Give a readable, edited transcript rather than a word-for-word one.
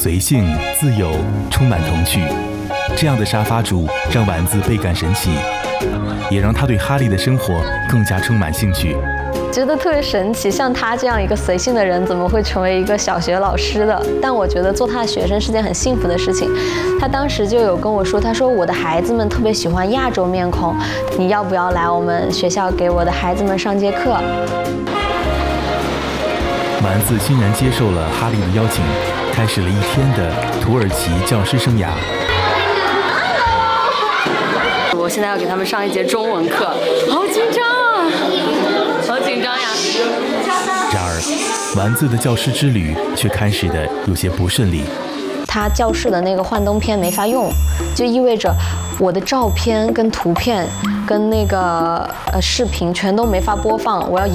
随性、自由，充满童趣。这样的沙发主让丸子倍感神奇，也让他对哈利的生活更加充满兴趣。 觉得特别神奇，像他这样一个随性的人，怎么会成为一个小学老师的？但我觉得做他的学生是件很幸福的事情。他当时就有跟我说，他说我的孩子们特别喜欢亚洲面孔，你要不要来我们学校给我的孩子们上节课？ 丸子欣然接受了哈利的邀请，开始了一天的土耳其教师生涯。 我现在要给他们上一节中文课，好紧张啊！好紧张呀！ 然而，丸子的教师之旅却开始的有些不顺利。 他教室的那个幻灯片没法用，就意味着我的照片跟图片跟那个视频全都没法播放，我要